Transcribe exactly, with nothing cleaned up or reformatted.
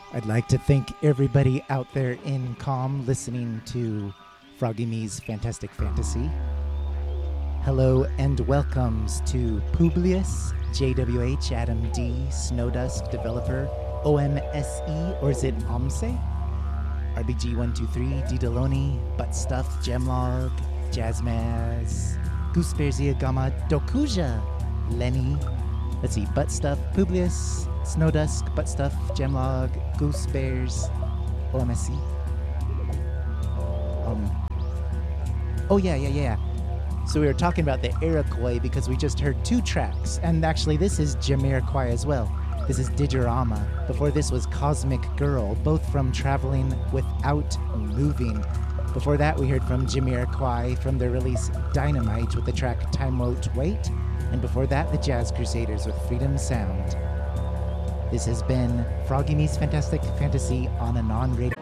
I'd like to thank everybody out there in Calm listening to Froggy Me's Fantastic Fantasy. Hello and welcomes to Publius, J W H, Adam D, Snowdusk, Developer, O M S E, or is it OMSE? R B G one two three, D Deloni, Butt Stuff, Gemlog, Jazzmaz, Goosebears Gamma, Dokuja, Lenny, let's see, Butt Stuff, Publius, Snowdusk, Butt Stuff, Gemlog, Goosebears, O M S E. Um, oh yeah, yeah, yeah. So we were talking about the Iroquois because we just heard two tracks, and actually this is Jamiroquai as well. This is Digirama. Before this was Cosmic Girl, both from Traveling Without Moving. Before that we heard from Jamiroquai from their release Dynamite with the track Time Won't Wait, and before that the Jazz Crusaders with Freedom Sound. This has been Froggy Me's Fantastic Fantasy on a non-radio.